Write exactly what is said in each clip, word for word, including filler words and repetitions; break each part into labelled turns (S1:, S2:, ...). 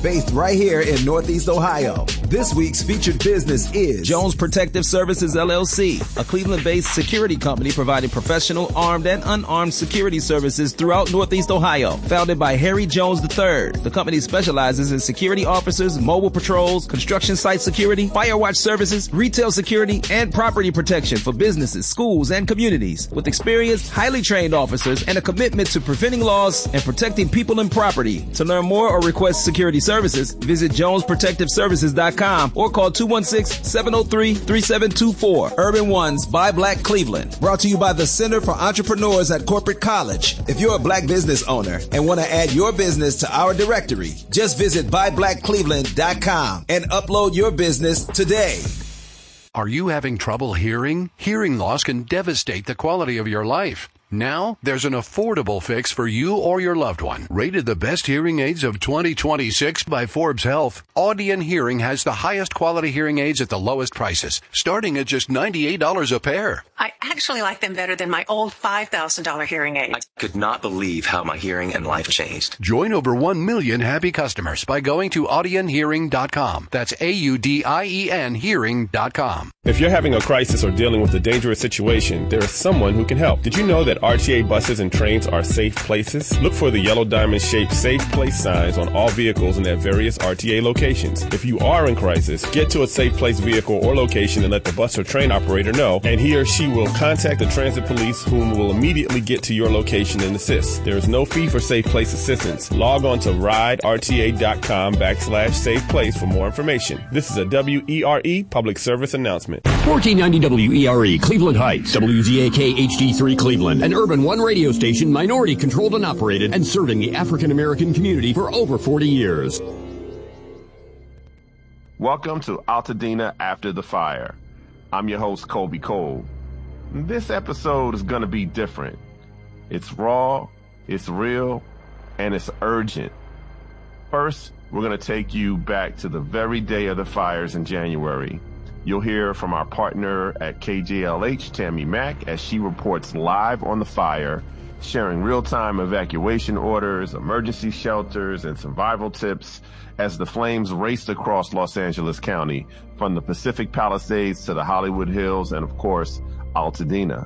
S1: based right here in Northeast Ohio. This week's featured business is
S2: Jones Protective Services, L L C, a Cleveland-based security company providing professional armed and unarmed security services throughout Northeast Ohio. Founded by Harry Jones the third, the company specializes in security officers, mobile patrols, construction site security, fire watch services, retail security, and property protection for businesses, schools, and communities. With experienced, highly trained officers and a commitment to preventing loss and protecting people and property. To learn more or request security services, visit jones protective services dot com or call two one six, seven oh three, three seven two four. Urban Ones by Black Cleveland.
S1: Brought to you by the Center for Entrepreneurs at Corporate College. If you're a black business owner and want to add your business to our directory, just visit buy black cleveland dot com and upload your business today.
S3: Are you having trouble hearing? Hearing loss can devastate the quality of your life. Now, there's an affordable fix for you or your loved one. Rated the best hearing aids of twenty twenty-six by Forbes Health, Audion Hearing has the highest quality hearing aids at the lowest prices, starting at just ninety-eight dollars a pair.
S4: I actually like them better than my old five thousand dollars hearing aid.
S5: I could not believe how my hearing and life changed.
S3: Join over one million happy customers by going to audion hearing dot com. That's A U D I E N hearing dot com.
S6: If you're having a crisis or dealing with a dangerous situation, there is someone who can help. Did you know that R T A buses and trains are safe places? Look for the yellow diamond-shaped safe place signs on all vehicles and at various R T A locations. If you are in crisis, get to a safe place vehicle or location and let the bus or train operator know, and he or she will contact the transit police, whom will immediately get to your location and assist. There is no fee for safe place assistance. Log on to ride R T A dot com backslash safe place for more information. This is a W E R E public service announcement.
S7: fourteen ninety W E R E, Cleveland Heights, W Z A K H D three Cleveland, an Urban One radio station, minority controlled and operated, and serving the African American community for over forty years.
S6: Welcome to Altadena After the Fire. I'm your host, Colby Cole. This episode is going to be different. It's raw, it's real, and it's urgent. First, we're going to take you back to the very day of the fires in January. You'll hear from our partner at K J L H, Tammy Mack, as she reports live on the fire, sharing real-time evacuation orders, emergency shelters, and survival tips as the flames raced across Los Angeles County, from the Pacific Palisades to the Hollywood Hills and, of course, Altadena.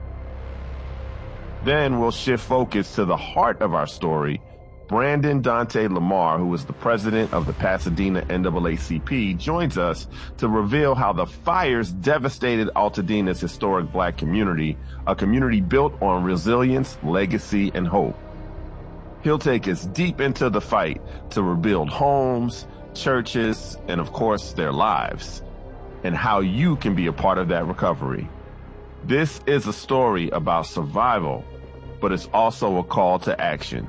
S6: Then we'll shift focus to the heart of our story. Brandon Dante Lamar, who is the president of the Pasadena N double A C P, joins us to reveal how the fires devastated Altadena's historic black community, a community built on resilience, legacy, and hope. He'll take us deep into the fight to rebuild homes, churches, and of course, their lives, and how you can be a part of that recovery. This is a story about survival, but it's also a call to action.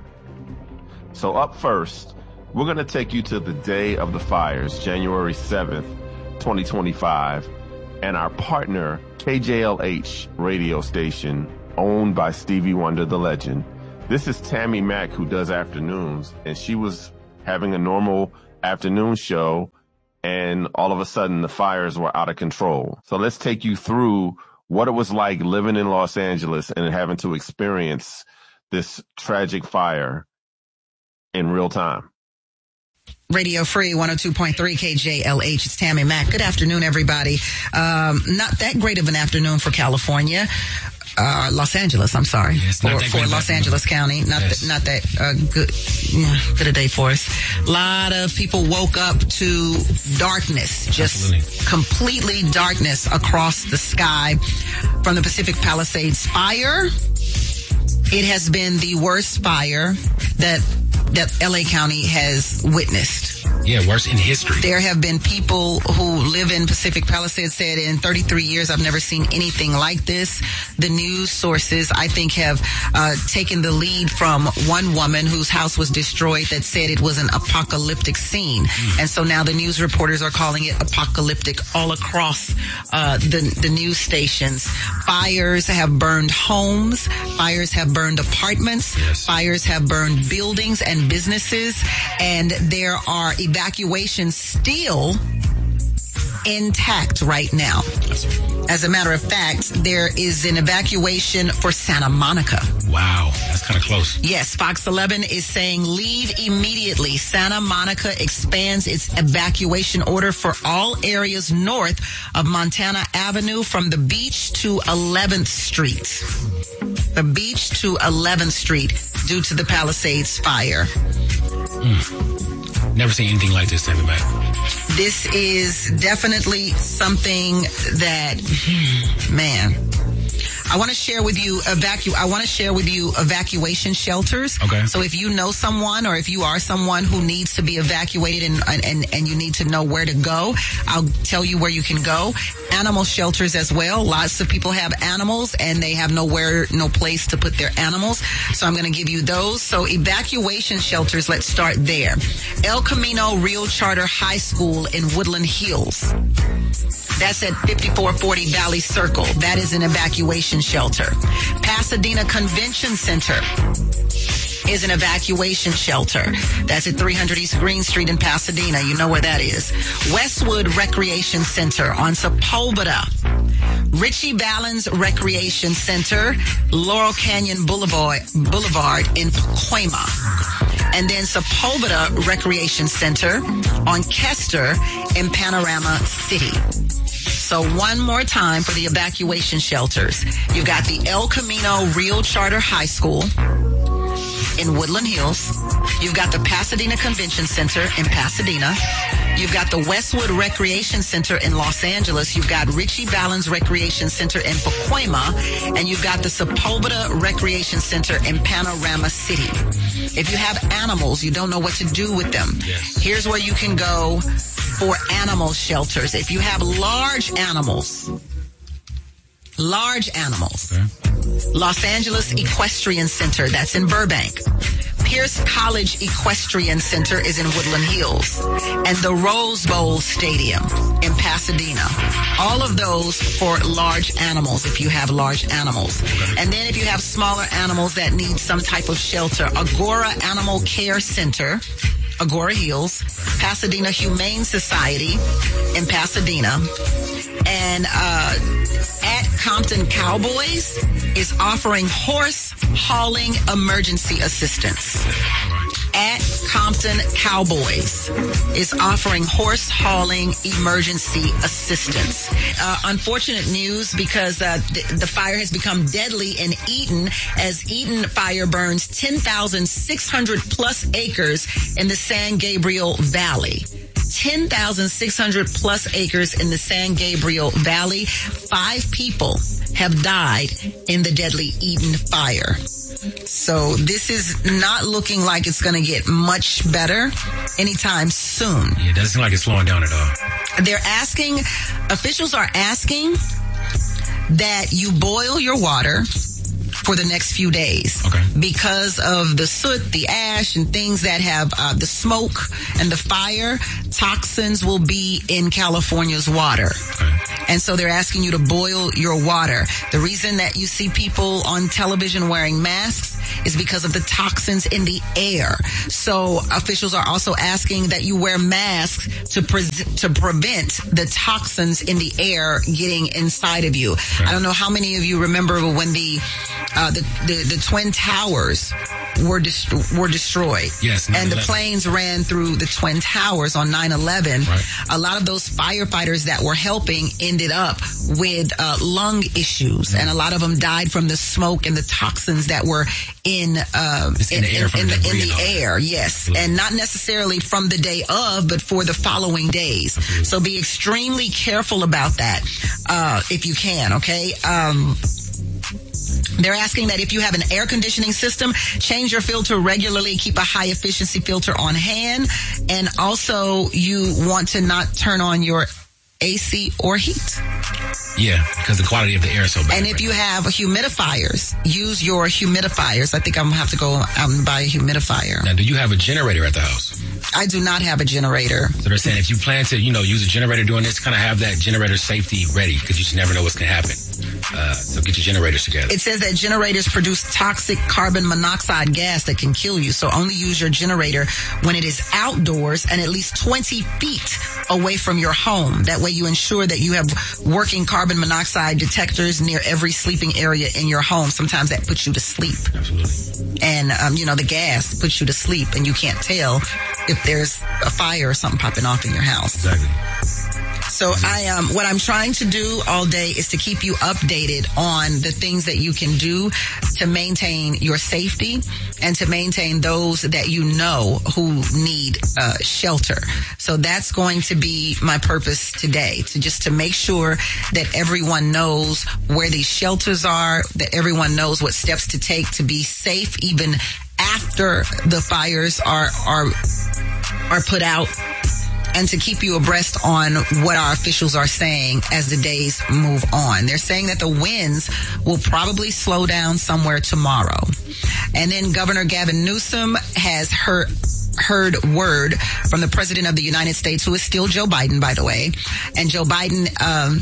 S6: So up first, we're going to take you to the day of the fires, January seventh, twenty twenty-five, and our partner, K J L H radio station, owned by Stevie Wonder, the legend. This is Tammy Mack, who does afternoons, and she was having a normal afternoon show, and all of a sudden the fires were out of control. So let's take you through what it was like living in Los Angeles and having to experience this tragic fire in real time.
S8: Radio Free one oh two point three K J L H. It's Tammy Mack. Good afternoon, everybody. Um, not that great of an afternoon for California. Uh, Los Angeles, I'm sorry, yes, for, for Los Angeles County. Not yes. that, not that uh, good, yeah, good a day for us. A lot of people woke up to darkness, just Absolutely. completely darkness across the sky from the Pacific Palisades fire. It has been the worst fire that that L A County has witnessed.
S9: Yeah, worse in history.
S8: There have been people who live in Pacific Palisades said in thirty-three years, I've never seen anything like this. The news sources, I think, have uh, taken the lead from one woman whose house was destroyed that said it was an apocalyptic scene. Mm. And so now the news reporters are calling it apocalyptic all across uh, the, the news stations. Fires have burned homes. Fires have burned apartments. Yes. Fires have burned buildings and businesses. And there are evacuations still intact right now. As a matter of fact, there is an evacuation for Santa Monica.
S9: Wow, that's kind of close.
S8: Yes, Fox eleven is saying leave immediately. Santa Monica expands its evacuation order for all areas north of Montana Avenue from the beach to eleventh Street. The beach to eleventh Street due to the Palisades fire.
S9: Mm. Never seen anything like this, Tammy Mac.
S8: This is definitely something that, man, I want to share with you evacu- I want to share with you evacuation shelters.
S9: Okay.
S8: So if you know someone or if you are someone who needs to be evacuated and, and, and you need to know where to go, I'll tell you where you can go. Animal shelters as well. Lots of people have animals and they have nowhere, no place to put their animals. So I'm going to give you those. So evacuation shelters, let's start there. El Camino Real Charter High School in Woodland Hills. That's at fifty-four forty Valley Circle. That is an evacuation shelter. Pasadena Convention Center is an evacuation shelter. That's at three hundred East Green Street in Pasadena. You know where that is. Westwood Recreation Center on Sepulveda. Richie Valens Recreation Center, Laurel Canyon Boulevard, Boulevard in Pacoima. And then Sepulveda Recreation Center on Kester in Panorama City. So one more time for the evacuation shelters. You've got the El Camino Real Charter High School in Woodland Hills. You've got the Pasadena Convention Center in Pasadena. You've got the Westwood Recreation Center in Los Angeles. You've got Richie Valens Recreation Center in Pacoima. And you've got the Sepulveda Recreation Center in Panorama City. If you have animals, you don't know what to do with them.
S9: Yes.
S8: Here's where you can go for animal shelters. If you have large animals, large animals,
S9: okay.
S8: Los Angeles Equestrian Center, that's in Burbank. Pierce College Equestrian Center is in Woodland Hills. And the Rose Bowl Stadium in Pasadena. All of those for large animals, if you have large animals. And then if you have smaller animals that need some type of shelter, Agora Animal Care Center, Agora Hills, Pasadena Humane Society in Pasadena, and uh, at Compton Cowboys is offering horse hauling emergency assistance. At Compton Cowboys is offering horse hauling emergency assistance. Uh, unfortunate news because uh, the, the fire has become deadly in Eaton as Eaton fire burns ten thousand six hundred plus acres in the San Gabriel Valley. ten thousand six hundred plus acres in the San Gabriel Valley. Five people have died in the deadly Eaton fire. So this is not looking like it's going to get much better anytime soon.
S9: Yeah, it doesn't seem like it's slowing down at all.
S8: They're asking, officials are asking that you boil your water for the next few days.
S9: Okay.
S8: Because of the soot, the ash, and things that have uh, the smoke and the fire, toxins will be in California's water.
S9: Okay.
S8: And so they're asking you to boil your water. The reason that you see people on television wearing masks is because of the toxins in the air. So officials are also asking that you wear masks to pre- to prevent the toxins in the air getting inside of you. Okay. I don't know how many of you remember when the uh, the, the the Twin Towers were dis- were destroyed.
S9: Yes,
S8: and the planes ran through the Twin Towers on nine eleven.
S9: Right.
S8: A lot of those firefighters that were helping ended up with uh, lung issues, mm-hmm. and a lot of them died from the smoke and the toxins that were in uh,
S9: in, in the air.
S8: In, in,
S9: the,
S8: in the air, yes,
S9: Absolutely.
S8: And not necessarily from the day of, but for the following days.
S9: Absolutely.
S8: So be extremely careful about that uh, if you can. Okay. Um, They're asking that if you have an air conditioning system, change your filter regularly, keep a high efficiency filter on hand, and also you want to not turn on your A C or heat.
S9: Yeah, because the quality of the air is so bad.
S8: And if
S9: right
S8: you
S9: now.
S8: have humidifiers, use your humidifiers. I think I'm going to have to go out and buy a humidifier.
S9: Now, do you have a generator at the house?
S8: I do not have a generator.
S9: So they're saying if you plan to, you know, use a generator during this, kind of have that generator safety ready because you just never know what's going to happen. Uh, so get your generators together.
S8: It says that generators produce toxic carbon monoxide gas that can kill you. So only use your generator when it is outdoors and at least twenty feet away from your home. That way you ensure that you have working carbon monoxide detectors near every sleeping area in your home. Sometimes that puts you to sleep.
S9: Absolutely.
S8: And, um, you know, the gas puts you to sleep and you can't tell if there's a fire or something popping off in your house.
S9: Exactly.
S8: So I um what I'm trying to do all day is to keep you updated on the things that you can do to maintain your safety and to maintain those that you know who need uh, shelter. So that's going to be my purpose today, to just to make sure that everyone knows where these shelters are, that everyone knows what steps to take to be safe even after the fires are are are put out, and to keep you abreast on what our officials are saying as the days move on. They're saying that the winds will probably slow down somewhere tomorrow. And then Governor Gavin Newsom has heard heard word from the President of the United States, who is still Joe Biden, by the way. And Joe Biden um,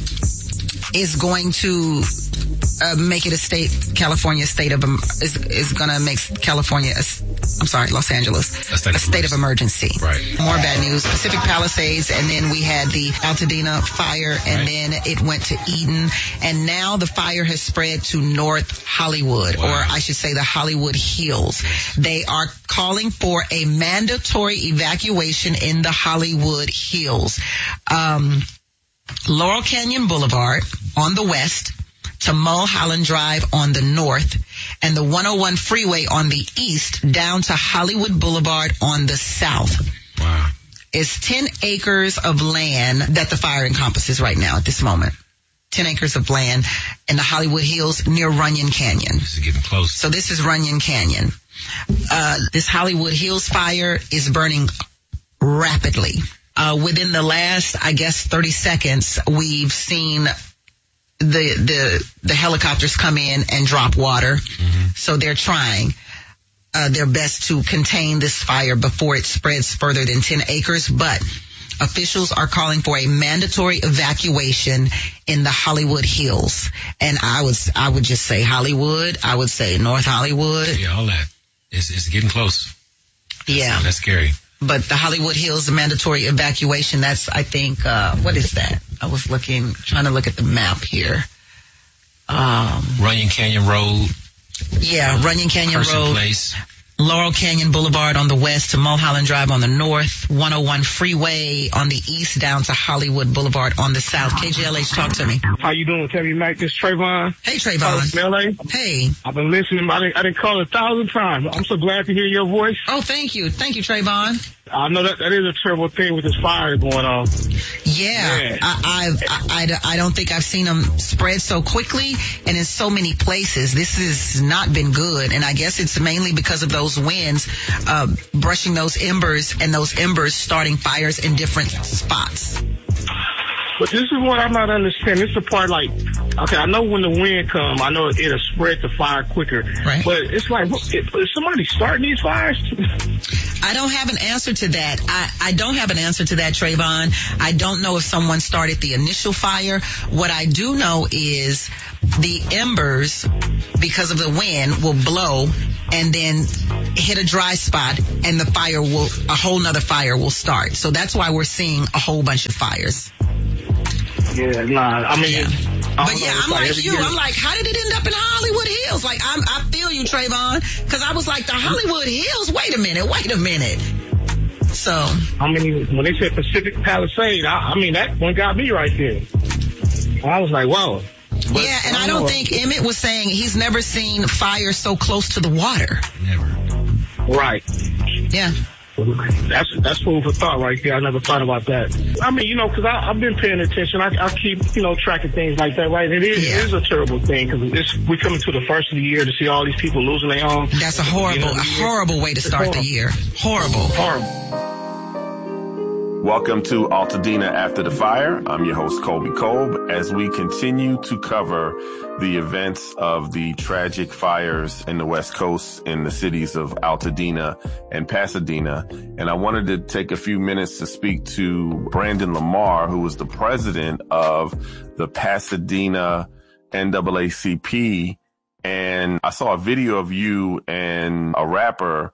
S8: is going to uh, make it a state, California state of, is, is going to make California, a, I'm sorry, Los Angeles, a state, a state of emergency.
S9: Right.
S8: More bad news. Pacific Palisades, and then we had the Altadena fire, and right. then it went to Eden, and now the fire has spread to North Hollywood, wow. or I should say the Hollywood Hills. They are calling for a mandatory evacuation in the Hollywood Hills. Um, Laurel Canyon Boulevard on the west to Mulholland Drive on the north, and the one oh one freeway on the east down to Hollywood Boulevard on the south.
S9: Wow.
S8: It's ten acres of land that the fire encompasses right now at this moment. ten acres of land in the Hollywood Hills near Runyon Canyon.
S9: This is getting close.
S8: So this is Runyon Canyon. Uh, this Hollywood Hills fire is burning rapidly. Uh, within the last, I guess, thirty seconds, we've seen the the the helicopters come in and drop water. Mm-hmm. So they're trying uh, their best to contain this fire before it spreads further than ten acres. But officials are calling for a mandatory evacuation in the Hollywood Hills. And I would I would just say Hollywood. I would say North Hollywood.
S9: Yeah, all that. It's, it's getting close.
S8: Yeah.
S9: That's, that's scary.
S8: But the Hollywood Hills, the mandatory evacuation, that's, I think, uh, what is that? I was looking, trying to look at the map here. Um,
S9: Runyon Canyon Road.
S8: Yeah, Runyon Canyon
S9: Person
S8: Road.
S9: Place.
S8: Laurel Canyon Boulevard on the west to Mulholland Drive on the north, one oh one freeway on the east down to Hollywood Boulevard on the south. K J L H, talk to me.
S10: How you doing, Tammy Mac? This is Trayvon.
S8: Hey, Trayvon.
S10: From L A.
S8: Hey.
S10: I've been listening. I didn't, I didn't call a thousand times. I'm so glad to hear your voice.
S8: Oh, thank you. Thank you, Trayvon.
S10: I know that that is a terrible thing with this fire going on.
S8: Yeah, yeah. I, I, I, I don't think I've seen them spread so quickly and in so many places. This has not been good, and I guess it's mainly because of those winds uh, brushing those embers and those embers starting fires in different spots.
S10: But this is what I'm not understanding. This is the part like, okay, I know when the wind come, I know it'll spread the fire quicker. Right. But it's like, is somebody starting these fires?
S8: I don't have an answer to that. I, I don't have an answer to that, Trayvon. I don't know if someone started the initial fire. What I do know is the embers, because of the wind, will blow and then hit a dry spot, and the fire will, a whole nother fire will start. So that's why we're seeing a whole bunch of fires.
S10: Yeah, nah, I mean,
S8: yeah.
S10: I
S8: but yeah, I'm like you. I'm like, how did it end up in Hollywood Hills? Like, I'm, I feel you, Trayvon, because I was like, the Hollywood Hills. Wait a minute, wait a minute. So,
S10: I mean, when they said Pacific Palisades, I, I mean, that one got me right there. I was like, whoa.
S8: But yeah, and I don't, I don't think Emmett was saying he's never seen fire so close to the water.
S9: Never.
S10: Right.
S8: Yeah.
S10: That's that's food for thought right there. I never thought about that. I mean, you know, because I've been paying attention. I, I keep, you know, tracking things like that, right? It is, yeah. it is a terrible thing because we're coming to the first of the year to see all these people losing their home.
S8: That's a horrible, you know, a horrible way to start horrible. the year. Horrible.
S10: Horrible.
S6: Welcome to Altadena After the Fire. I'm your host, Colby Kolb, as we continue to cover the events of the tragic fires in the West Coast in the cities of Altadena and Pasadena. And I wanted to take a few minutes to speak to Brandon Lamar, who is the president of the Pasadena N double A C P. And I saw a video of you and a rapper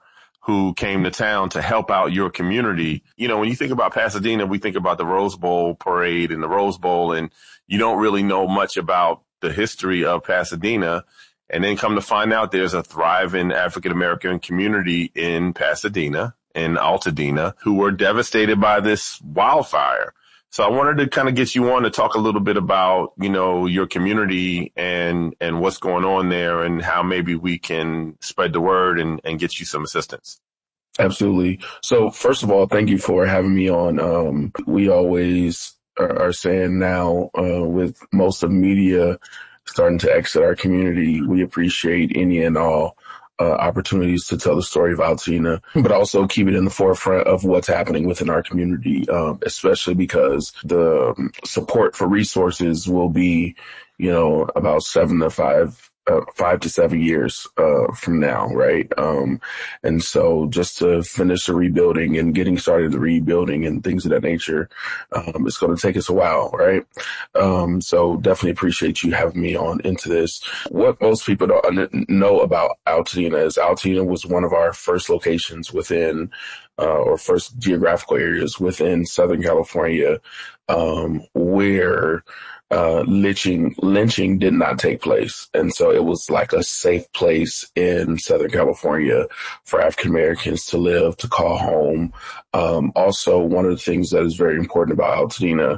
S6: who came to town to help out your community. You know, when you think about Pasadena, we think about the Rose Bowl parade and the Rose Bowl, and you don't really know much about the history of Pasadena. And then come to find out there's a thriving African-American community in Pasadena, in Altadena, who were devastated by this wildfire. So I wanted to kind of get you on to talk a little bit about, you know, your community and, and what's going on there and how maybe we can spread the word and, and get you some assistance.
S11: Absolutely. So first of all, thank you for having me on. Um, we always are, are saying now, uh, with most of media starting to exit our community, we appreciate any and all Uh, opportunities to tell the story of Altadena, but also keep it in the forefront of what's happening within our community, um, especially because the um, support for resources will be, you know, about seven to five, uh, five to seven years uh, from now, right? Um, and so just to finish the rebuilding and getting started the rebuilding and things of that nature, um, it's going to take us a while, right? Um, so definitely appreciate you having me on into this. What most people don't know about Altadena is Altadena was one of our first locations within, uh, or first geographical areas within Southern California, um, where Uh, lynching, lynching did not take place. And so it was like a safe place in Southern California for African Americans to live, to call home. Um, also, one of the things that is very important about Altadena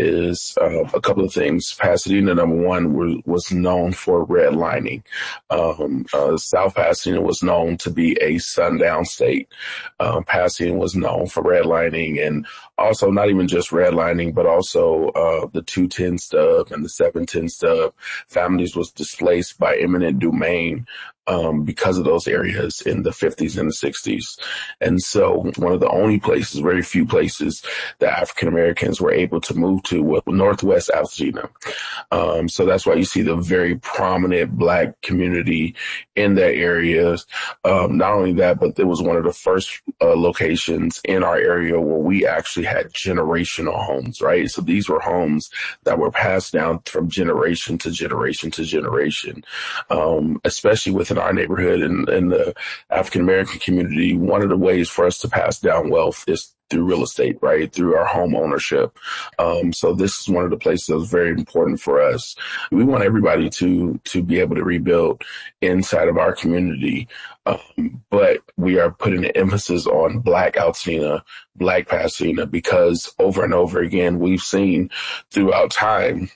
S11: is uh, a couple of things. Pasadena, number one, was, was known for redlining. Um, uh, South Pasadena was known to be a sundown state. Um, Pasadena was known for redlining, and also not even just redlining, but also uh, the two ten stub and the seven ten stub. Families was displaced by eminent domain um, because of those areas in the fifties and the sixties. And so one of the only places, very few places, that African Americans were able to move to was Northwest Altadena. Um, so that's why you see the very prominent Black community in that area. Um, not only that, but it was one of the first uh, locations in our area where we actually had generational homes, right? So these were homes that were passed down from generation to generation to generation, um, especially within our neighborhood and, and the African American community. One of the ways for us to pass down wealth is through real estate, right? Through our home ownership. Um, so this is one of the places that was very important for us. We want everybody to, to be able to rebuild inside of our community. Um, but we are putting an emphasis on Black Altadena, Black Pasadena, because over and over again, we've seen throughout time,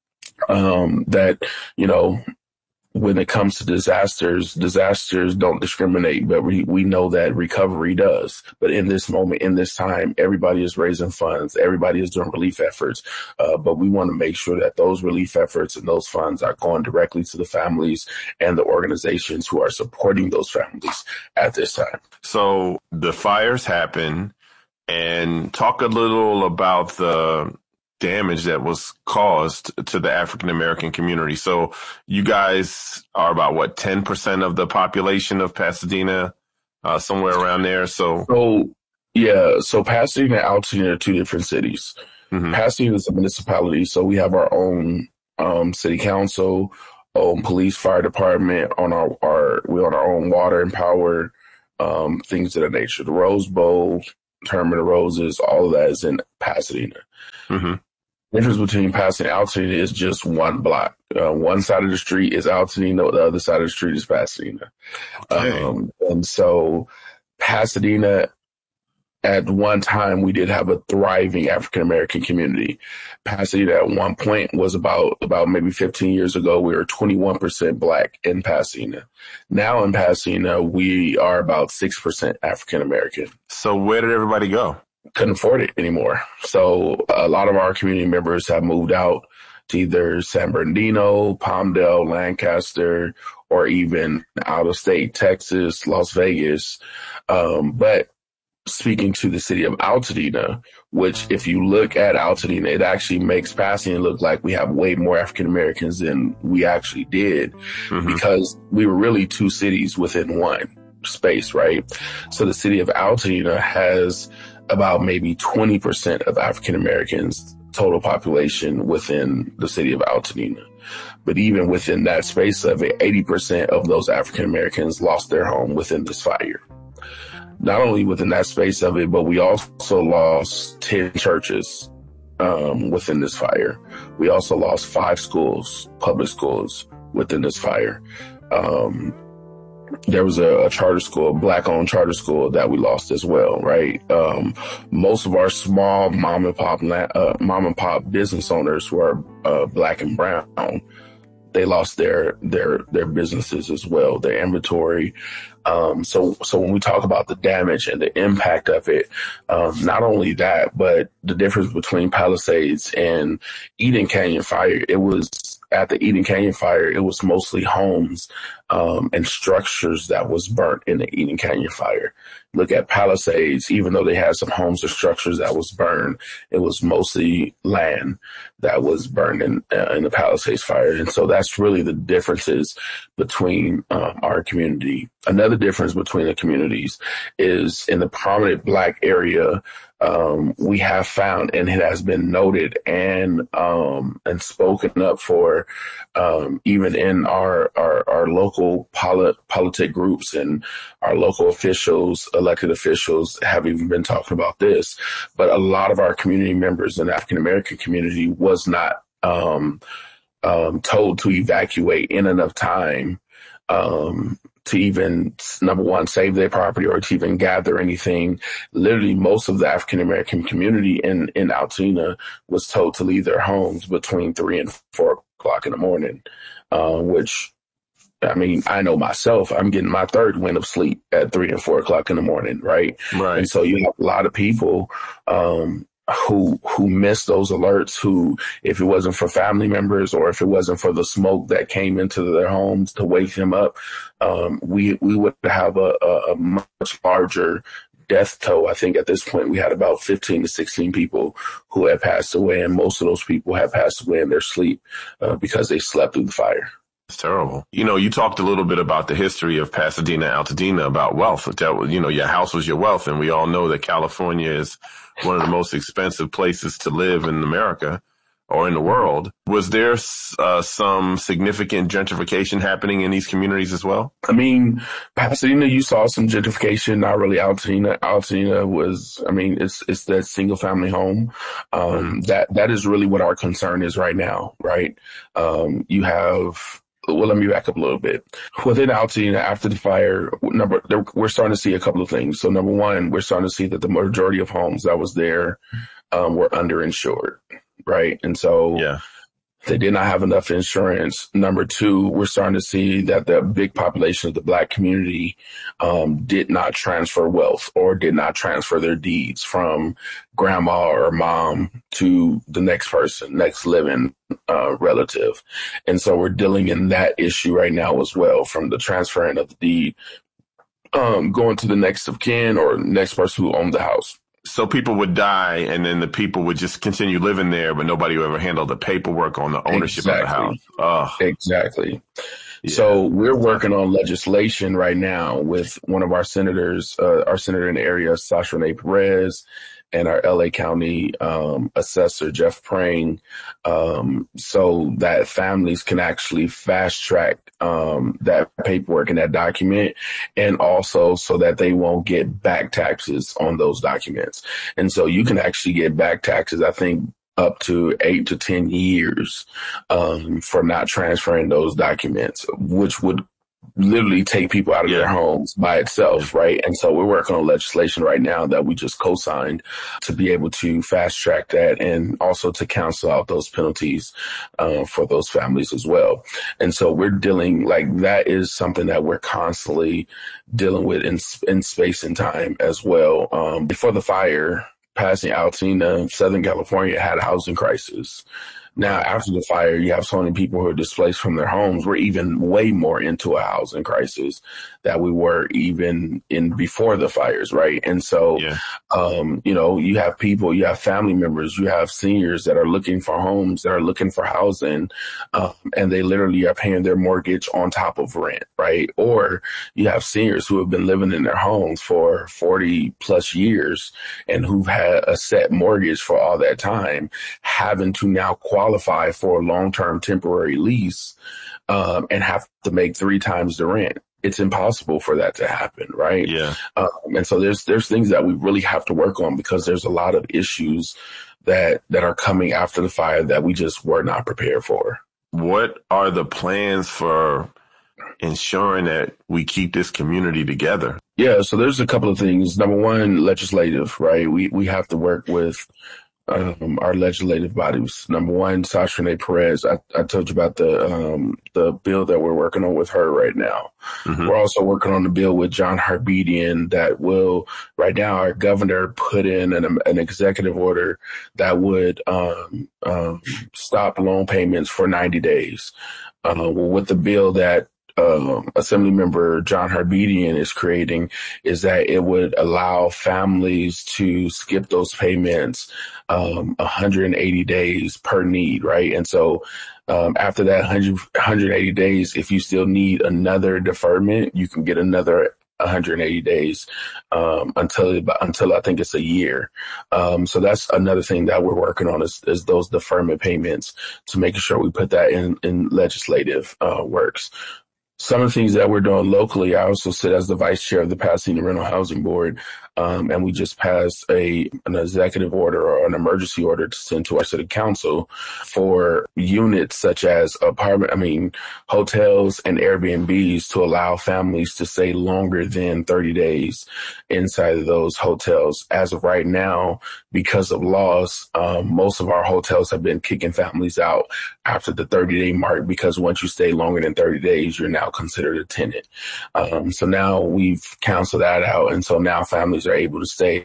S11: um, that, you know, when it comes to disasters, disasters don't discriminate, but we, we know that recovery does. But in this moment, in this time, everybody is raising funds. Everybody is doing relief efforts. Uh, but we want to make sure that those relief efforts and those funds are going directly to the families and the organizations who are supporting those families at this time.
S6: So the fires happen, and talk a little about the damage that was caused to the African American community. So you guys are about what, ten percent of the population of Pasadena, uh, somewhere around there. So,
S11: so yeah, so Pasadena and Altadena are two different cities. Mm-hmm. Pasadena is a municipality, so we have our own um, city council, own police, fire department, on our, our we on our own water and power, um, things of that nature. The Rose Bowl, Tournament of Roses, all of that is in Pasadena. Mm-hmm. The difference between Pasadena and Altadena is just one block. Uh, one side of the street is Altadena, the other side of the street is Pasadena. Okay. Um, and so Pasadena, at one time, we did have a thriving African-American community. Pasadena at one point was about, about maybe fifteen years ago, we were twenty-one percent Black in Pasadena. Now in Pasadena, we are about six percent African-American.
S6: So where did everybody go?
S11: Couldn't afford it anymore. So a lot of our community members have moved out to either San Bernardino, Palmdale, Lancaster, or even out of state, Texas, Las Vegas. Um, but speaking to the city of Altadena, which if you look at Altadena, it actually makes Pasadena look like we have way more African Americans than we actually did, mm-hmm. because we were really two cities within one space, right? So the city of Altadena has about maybe twenty percent of African Americans total population within the city of Altadena. But even within that space of it, eighty percent of those African Americans lost their home within this fire. not only within that space of it, but we also lost ten churches um, within this fire. We also lost five schools, public schools, within this fire. Um, there was a, a charter school, black-owned charter school that we lost as well, right? Um, most of our small mom and pop, uh, mom and pop business owners who are uh, black and brown, they lost their their their businesses as well, their inventory. Um, so so when we talk about the damage and the impact of it, um, not only that, but the difference between Palisades and Eden Canyon Fire, it was at the Eden Canyon Fire, it was mostly homes um, and structures that was burnt in the Eden Canyon Fire. Look at Palisades, even though they had some homes or structures that was burned, it was mostly land that was burned in, uh, in the Palisades Fire. And so that's really the differences between um, our community. Another difference between the communities is in the prominent black area, um, we have found, and it has been noted and um, and spoken up for, um, even in our our, our local polit- politic groups and our local officials, elected officials have even been talking about this. But a lot of our community members in the African American community was not um, um, told to evacuate in enough time um, to even, number one, save their property or to even gather anything. Literally, most of the African-American community in, in Altoona was told to leave their homes between three and four o'clock in the morning, uh, which, I mean, I know myself, I'm getting my third wind of sleep at three and four o'clock in the morning, right?
S6: Right.
S11: And so you have a lot of people um, who who missed those alerts, who, if it wasn't for family members or if it wasn't for the smoke that came into their homes to wake them up, um, we, we would have a, a, a much larger death toll. I think at this point we had about fifteen to sixteen people who had passed away, and most of those people had passed away in their sleep uh, because they slept through the fire.
S6: It's terrible. You know, you talked a little bit about the history of Pasadena, Altadena, about wealth. That, you know, your house was your wealth. And we all know that California is one of the most expensive places to live in America or in the world. Was there uh, some significant gentrification happening in these communities as well?
S11: I mean, Pasadena, you saw some gentrification, not really Altadena. Altadena was, I mean, it's it's that single family home. Um, mm-hmm. That that is really what our concern is right now, right? Um, you have... Well, let me back up a little bit. Within Altadena, after the fire, number we're starting to see a couple of things. So number one, we're starting to see that the majority of homes that was there um, were underinsured, right? And so yeah. They did not have enough insurance. Number two, we're starting to see that the big population of the black community um, did not transfer wealth or did not transfer their deeds from grandma or mom to the next person, next living uh, relative. And so we're dealing in that issue right now as well, from the transferring of the deed um, going to the next of kin or next person who owned the house.
S6: So people would die and then the people would just continue living there, but nobody would ever handle the paperwork on the ownership exactly. of the house. Oh.
S11: Exactly. Yeah. So we're working on legislation right now with one of our senators, uh, our senator in the area, Sasha Renee Perez, and our L A County um, assessor, Jeff Prang, um, so that families can actually fast track um, that paperwork and that document, and also so that they won't get back taxes on those documents. And so you can actually get back taxes, I think, up to eight to ten years um, for not transferring those documents, which would literally take people out of yeah. their homes by itself, right? And so we're working on legislation right now that we just co-signed to be able to fast track that and also to cancel out those penalties uh, for those families as well. And so we're dealing, like, that is something that we're constantly dealing with in, in space and time as well. Um, before the fire, passing Altadena, Southern California had a housing crisis. Now, after the fire, you have so many people who are displaced from their homes. We're even way more into a housing crisis that we were even in before the fires, right? And so, yeah. um, you know, you have people, you have family members, you have seniors that are looking for homes, that are looking for housing, um, and they literally are paying their mortgage on top of rent, right? Or you have seniors who have been living in their homes for forty plus years and who've had a set mortgage for all that time, having to now qualify qualify for a long-term temporary lease um, and have to make three times the rent it's impossible for that to happen, right?
S6: Yeah.
S11: Um, and so there's there's things that we really have to work on because there's a lot of issues that that are coming after the fire that we just were not prepared for.
S6: What are the plans for ensuring that we keep this community together?
S11: Yeah, so there's a couple of things. Number one, legislative, right? We we have to work with um, our legislative bodies. Number one, Sasha Renee Perez. I, I told you about the um, the bill that we're working on with her right now. Mm-hmm. We're also working on the bill with John Harbedian that will, right now, our governor put in an, an executive order that would um, um, stop loan payments for ninety days. Uh, well, with the bill that Uh, Assemblymember John Harbedian is creating is that it would allow families to skip those payments um, one hundred eighty days per need, right? And so um, after that one hundred, one hundred eighty days, if you still need another deferment, you can get another one hundred eighty days um, until until I think it's a year. Um, so that's another thing that we're working on is, is those deferment payments to making sure we put that in, in legislative uh, works. Some of the things that we're doing locally, I also sit as the vice chair of the Pasadena Rental Housing Board, um, and we just passed a an executive order or an emergency order to send to our city council for units such as apartment, I mean, hotels and Airbnbs to allow families to stay longer than thirty days inside of those hotels. As of right now, because of laws, um, most of our hotels have been kicking families out after the thirty-day mark because once you stay longer than thirty days, you're now considered a tenant. Um, so now we've canceled that out. And so now families are able to stay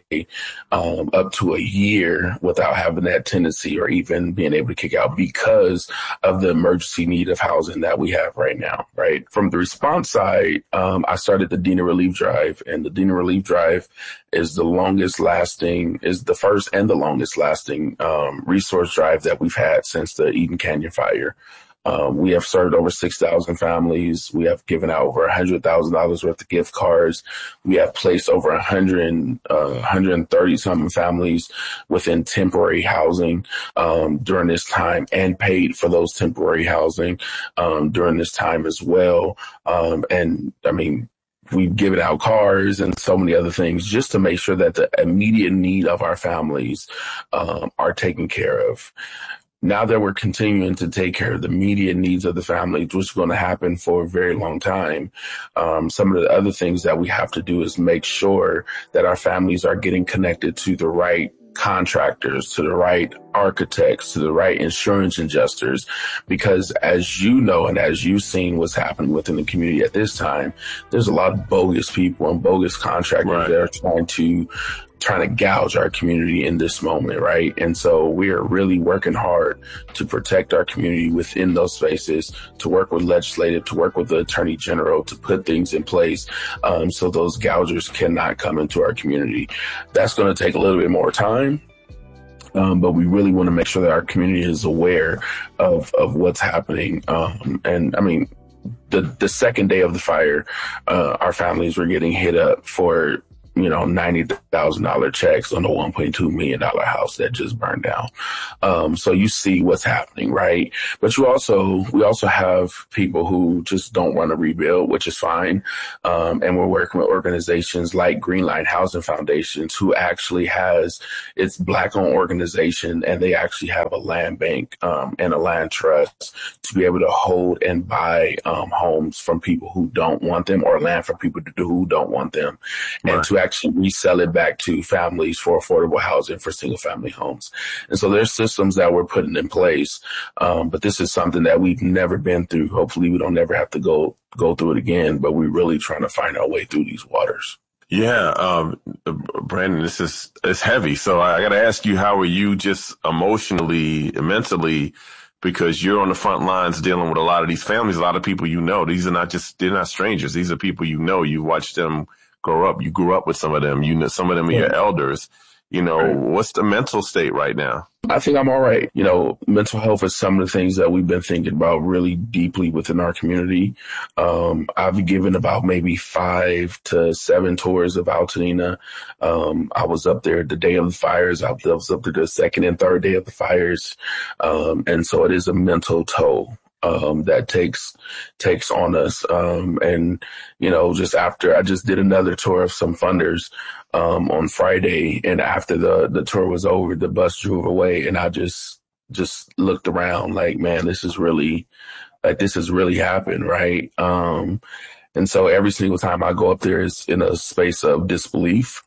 S11: um, up to a year without having that tendency or even being able to kick out because of the emergency need of housing that we have right now, right? From the response side, um, I started the Dena Relief Drive, and the Dena Relief Drive is the longest lasting, is the first and the longest lasting um, resource drive that we've had since the Eden Canyon fire. Um, we have served over six thousand families. We have given out over one hundred thousand dollars worth of gift cards. We have placed over one hundred, uh, one hundred thirty something families within temporary housing um, during this time and paid for those temporary housing um, during this time as well. Um, and I mean, we've given out cars and so many other things just to make sure that the immediate need of our families um, are taken care of. Now that we're continuing to take care of the immediate needs of the families, which is going to happen for a very long time, um, some of the other things that we have to do is make sure that our families are getting connected to the right contractors, to the right architects, to the right insurance adjusters, because as you know, and as you've seen what's happening within the community at this time, there's a lot of bogus people and bogus contractors right. that are trying to trying to gouge our community in this moment, right? And so we are really working hard to protect our community within those spaces, to work with legislative, to work with the attorney general, to put things in place um, so those gougers cannot come into our community. That's going to take a little bit more time. Um, but we really want to make sure that our community is aware of, of what's happening. Um, and I mean, the, the second day of the fire, uh, our families were getting hit up for you know, ninety thousand dollars checks on a one point two million dollars house that just burned down. Um, so you see what's happening, right? But you also, we also have people who just don't want to rebuild, which is fine. Um, and we're working with organizations like Greenline Housing Foundations, who actually has, it's Black-owned organization, and they actually have a land bank um, and a land trust to be able to hold and buy um, homes from people who don't want them, or land for people to do who don't want them, right. and to actually resell it back to families for affordable housing for single family homes. And so there's systems that we're putting in place. Um, but this is something that we've never been through. Hopefully we don't never have to go, go through it again, but we're really trying to find our way through these waters.
S6: Yeah. Um, Brandon, this is, it's heavy. So I got to ask you, how are you just emotionally, mentally, because you're on the front lines dealing with a lot of these families, a lot of people you know. These are not just, they're not strangers. These are people you know. You watched them grow up. You grew up with some of them. You know, some of them are your elders. You know, right. What's the mental state right now?
S11: I think I'm all right. You know, mental health is some of the things that we've been thinking about really deeply within our community. Um, I've given about maybe five to seven tours of Altadena. Um, I was up there the day of the fires. I was up there the second and third day of the fires. Um, and so it is a mental toll. um, that takes takes on us. Um, and, you know, just after I just did another tour of some funders um, on Friday. And after the, the tour was over, the bus drove away. And I just just looked around like, man, this is really like this has really happened. Right. Um, and so every single time I go up there is in a space of disbelief.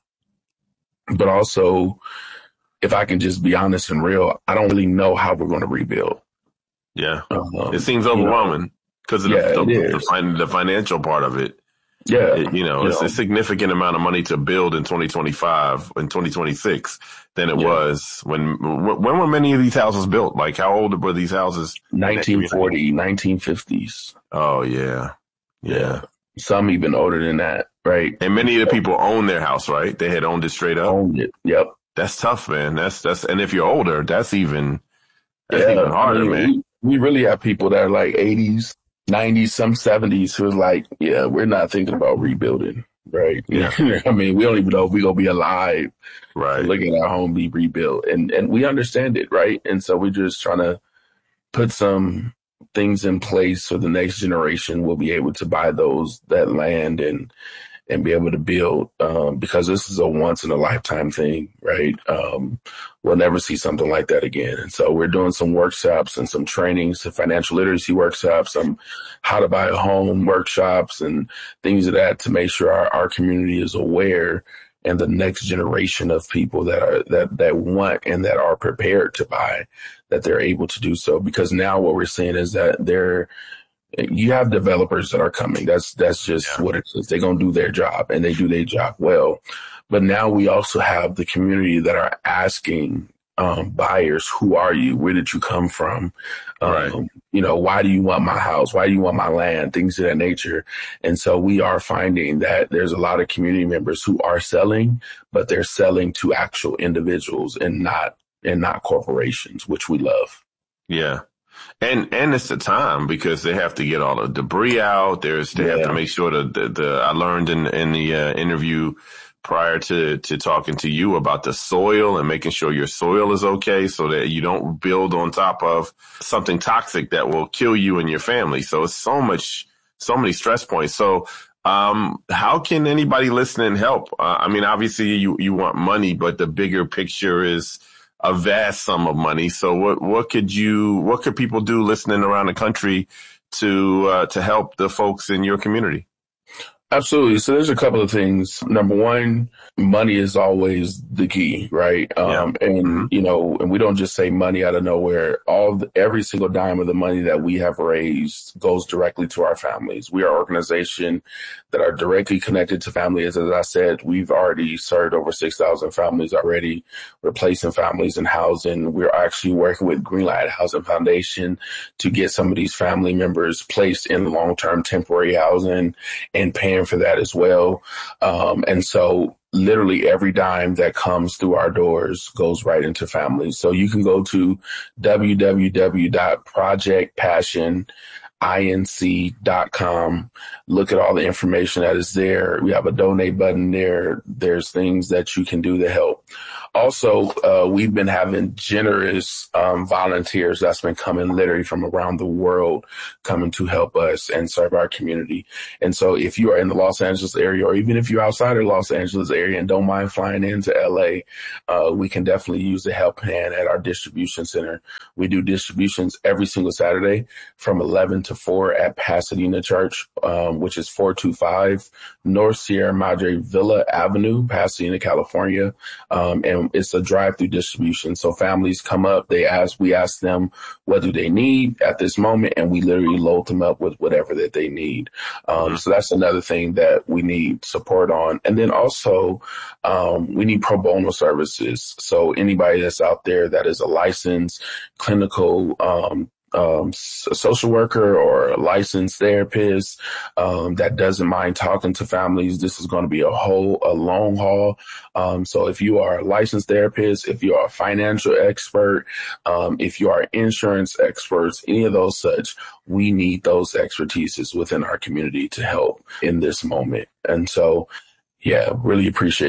S11: But also, if I can just be honest and real, I don't really know how we're going to rebuild.
S6: Yeah.
S11: Um,
S6: it seems overwhelming because
S11: you know,
S6: of the,
S11: yeah,
S6: the, the, fin- the financial part of it.
S11: Yeah.
S6: It, you know,
S11: you
S6: it's
S11: know.
S6: a significant amount of money to build in twenty twenty-five and twenty twenty-six than it
S11: Yeah.
S6: was when, when were many of these houses built? Like how old were these houses?
S11: nineteen forty, nineteen fifties.
S6: Oh, yeah. Yeah.
S11: Yeah. Some even older than that. Right.
S6: And many of the people own their house, right? They had owned it straight up.
S11: Owned it. Yep.
S6: That's tough, man. That's, that's, and if you're older, that's even, that's
S11: yeah,
S6: even harder,
S11: I mean,
S6: man.
S11: We, we really have people that are like eighties, nineties, some seventies who are like, yeah, we're not thinking about rebuilding. Right.
S6: Yeah.
S11: I mean, we don't even know if we're going to be alive.
S6: Right.
S11: Look at our home be rebuilt. And, and we understand it. Right. And so we're just trying to put some things in place so the next generation will be able to buy those, that land and, and be able to build, um, because this is a once in a lifetime thing, right? Um, we'll never see something like that again. And so we're doing some workshops and some trainings, some financial literacy workshops, some how to buy a home workshops and things of that to make sure our, our community is aware and the next generation of people that are, that, that want and that are prepared to buy, that they're able to do so. Because now what we're seeing is that they're, you have developers that are coming. That's, that's just yeah. what it is. They're going to do their job and they do their job well. But now we also have the community that are asking um, buyers, who are you? Where did you come from? Um,
S6: right.
S11: You know, why do you want my house? Why do you want my land? Things of that nature. And so we are finding that there's a lot of community members who are selling, but they're selling to actual individuals and not, and not corporations, which we love.
S6: Yeah. And, and it's the time because they have to get all the debris out. There's, they yeah. have to make sure that the, the, I learned in, in the uh, interview prior to, to talking to you about the soil and making sure your soil is okay so that you don't build on top of something toxic that will kill you and your family. So it's so much, so many stress points. So, um, how can anybody listening help? Uh, I mean, obviously you, you want money, but the bigger picture is a vast sum of money. So what, what could you, what could people do listening around the country to, uh, to help the folks in your community?
S11: Absolutely. So there's a couple of things. Number one, money is always the key, right? Um, yeah. and, you know, and we don't just say money out of nowhere. All the, every single dime of the money that we have raised goes directly to our families. We are an organization that are directly connected to families. As I said, we've already served over six thousand families already, replacing families in housing. We're actually working with Greenlight Housing Foundation to get some of these family members placed in long-term temporary housing and paying for that as well. Um, and so literally every dime that comes through our doors goes right into families. So you can go to w w w dot project passion inc dot com. Look at all the information that is there. We have a donate button there. There's things that you can do to help. Also, uh, we've been having generous um, volunteers that's been coming literally from around the world coming to help us and serve our community. And so if you are in the Los Angeles area, or even if you're outside of the Los Angeles area and don't mind flying into L A, uh, we can definitely use the help hand at our distribution center. We do distributions every single Saturday from eleven to four at Pasadena Church, um, which is four two five North Sierra Madre Villa Avenue, Pasadena, California. Um, and it's a drive-through distribution. So families come up, they ask, we ask them, what do they need at this moment? And we literally load them up with whatever that they need. Um, so that's another thing that we need support on. And then also, um, we need pro bono services. So anybody that's out there that is a licensed clinical, um, um, a social worker or a licensed therapist, um, that doesn't mind talking to families. This is going to be a whole, a long haul. Um, so if you are a licensed therapist, if you are a financial expert, um, if you are insurance experts, any of those such, we need those expertises within our community to help in this moment. And so, yeah, really appreciate you.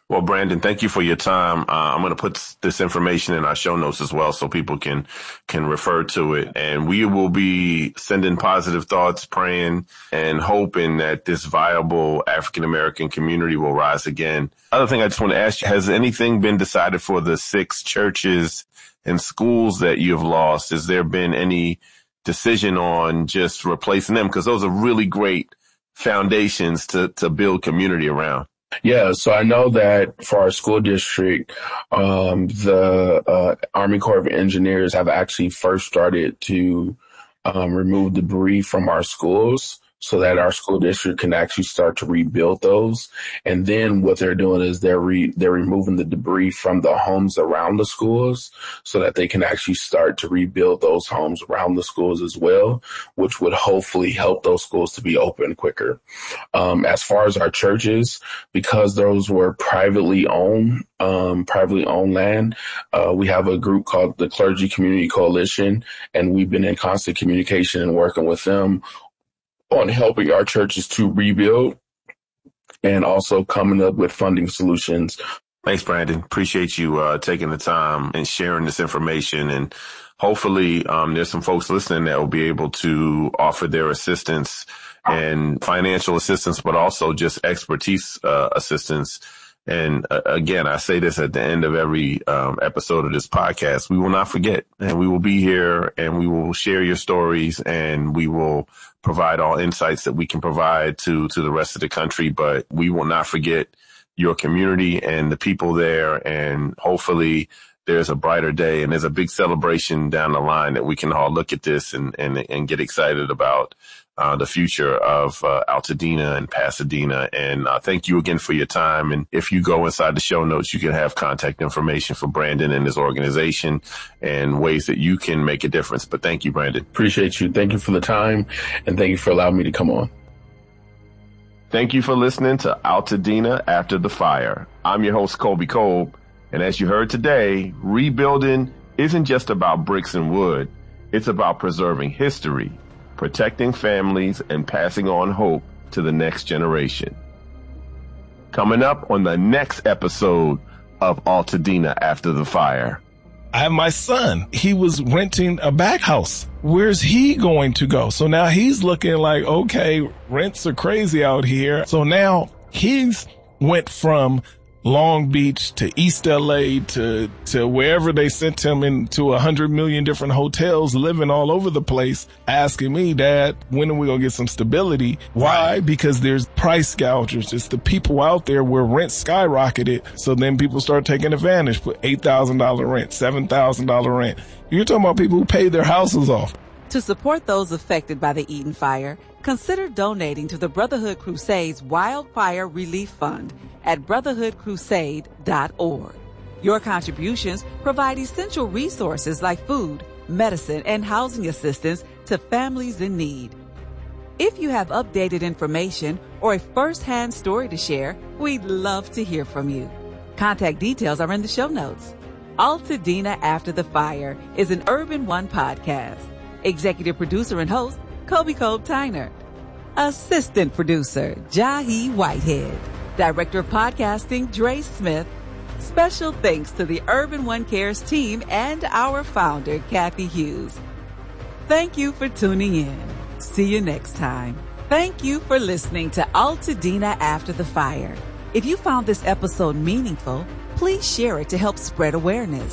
S6: Well, Brandon, thank you for your time. Uh, I'm going to put this information in our show notes as well so people can can refer to it. And we will be sending positive thoughts, praying, and hoping that this viable African-American community will rise again. Other thing I just want to ask you, has anything been decided for the six churches and schools that you have lost? Has there been any decision on just replacing them? Because those are really great foundations to, to build community around.
S11: Yeah, so I know that for our school district, um, the uh, Army Corps of Engineers have actually first started to um, remove debris from our schools so that our school district can actually start to rebuild those. And then what they're doing is they're re- they're removing the debris from the homes around the schools so that they can actually start to rebuild those homes around the schools as well, which would hopefully help those schools to be open quicker. Um, as far as our churches, because those were privately owned, um, privately owned land, uh, we have a group called the Clergy Community Coalition, and we've been in constant communication and working with them on helping our churches to rebuild and also coming up with funding solutions.
S6: Thanks, Brandon. Appreciate you uh, taking the time and sharing this information. And hopefully um, there's some folks listening that will be able to offer their assistance and financial assistance, but also just expertise uh, assistance. And uh, again, I say this at the end of every um, episode of this podcast. We will not forget, and we will be here, and we will share your stories, and we will provide all insights that we can provide to to the rest of the country. But we will not forget your community and the people there. And hopefully there's a brighter day, and there's a big celebration down the line that we can all look at this and and, and get excited about Uh, the future of uh, Altadena and Pasadena. And uh, thank you again for your time. And if you go inside the show notes, you can have contact information for Brandon and his organization and ways that you can make a difference. But thank you, Brandon.
S11: Appreciate you. Thank you for the time. And thank you for allowing me to come on.
S6: Thank you for listening to Altadena After the Fire. I'm your host, Colby Kolb. And as you heard today, rebuilding isn't just about bricks and wood. It's about preserving history, protecting families, and passing on hope to the next generation. Coming up on the next episode of Altadena After the Fire.
S12: I have my son. He was renting a back house. Where's he going to go? So now he's looking like, okay, rents are crazy out here. So now he's went from Long Beach to East L A to, to wherever they sent him into a hundred million different hotels, living all over the place, asking me, Dad, when are we going to get some stability? Why? Because there's price gougers. It's the people out there where rent skyrocketed. So then people start taking advantage, put eight thousand dollars rent, seven thousand dollars rent. You're talking about people who paid their houses off.
S13: To support those affected by the Eaton fire, consider donating to the Brotherhood Crusade's Wildfire Relief Fund at brotherhood crusade dot org. Your contributions provide essential resources like food, medicine, and housing assistance to families in need. If you have updated information or a first-hand story to share, we'd love to hear from you. Contact details are in the show notes. Altadena After the Fire is an Urban One podcast. Executive producer and host, Colby Kolb Tyner. Assistant producer, Jahi Whitehead. Director of podcasting, Dre Smith. Special thanks to the Urban One Cares team and our founder, Kathy Hughes. Thank you for tuning in. See you next time. Thank you for listening to Altadena After the Fire. If you found this episode meaningful, please share it to help spread awareness.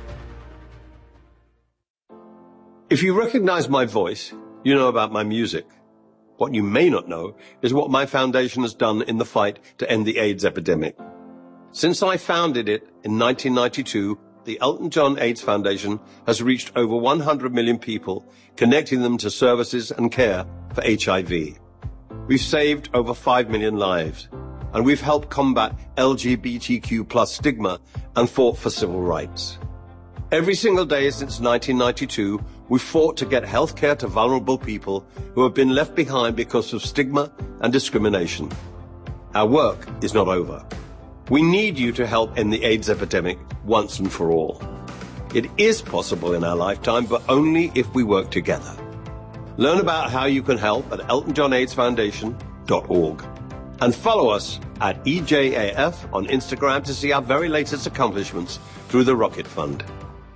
S14: If you recognize my voice, you know about my music. What you may not know is what my foundation has done in the fight to end the AIDS epidemic. Since I founded it in nineteen ninety-two, the Elton John AIDS Foundation has reached over one hundred million people, connecting them to services and care for H I V. We've saved over five million lives, and we've helped combat L G B T Q plus stigma and fought for civil rights. Every single day since nineteen ninety-two, we've fought to get health care to vulnerable people who have been left behind because of stigma and discrimination. Our work is not over. We need you to help end the AIDS epidemic once and for all. It is possible in our lifetime, but only if we work together. Learn about how you can help at elton john aids foundation dot org. And follow us at E J A F on Instagram to see our very latest accomplishments through the Rocket Fund.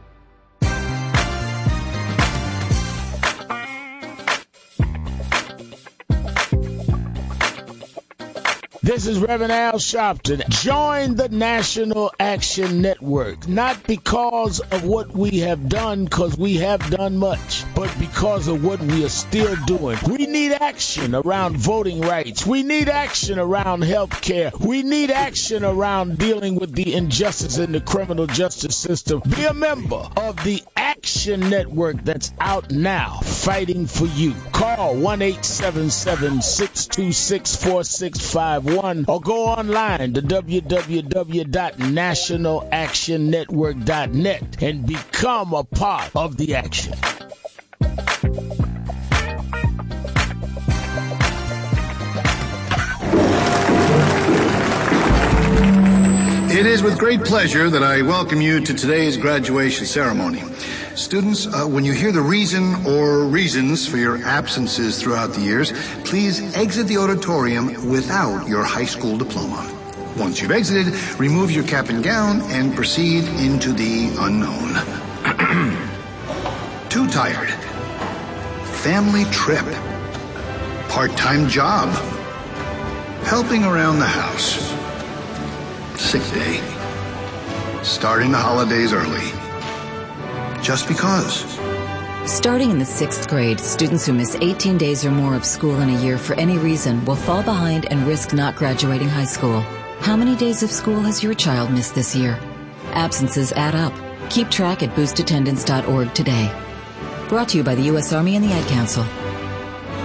S15: This is Reverend Al Sharpton. Join the National Action Network, not because of what we have done, because we have done much, but because of what we are still doing. We need action around voting rights. We need action around health care. We need action around dealing with the injustice in the criminal justice system. Be a member of the Action Network that's out now, fighting for you. Call one eight seven seven, six two six, four six five one. Or go online to w w w dot national action network dot net and become a part of the action.
S16: It is with great pleasure that I welcome you to today's graduation ceremony. Students, uh, when you hear the reason or reasons for your absences throughout the years, please exit the auditorium without your high school diploma. Once you've exited, remove your cap and gown and proceed into the unknown. Too tired. Family trip. Part-time job. Helping around the house. Sick day. Starting the holidays early. Just because.
S17: Starting in the sixth grade, students who miss eighteen days or more of school in a year for any reason will fall behind and risk not graduating high school. How many days of school has your child missed this year? Absences add up. Keep track at boost attendance dot org today. Brought to you by the U S Army and the Ad Council.